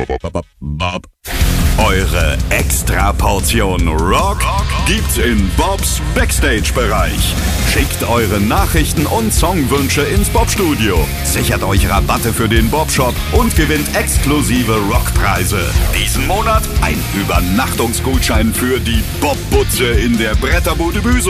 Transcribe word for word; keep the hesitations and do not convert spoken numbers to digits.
Bob. Eure Extra-Portion Rock gibt's in Bobs Backstage-Bereich. Schickt eure Nachrichten und Songwünsche ins Bob-Studio. Sichert euch Rabatte für den Bob-Shop und gewinnt exklusive Rockpreise. Diesen Monat ein Übernachtungsgutschein für die Bob-Butze in der Bretterbude Büsum.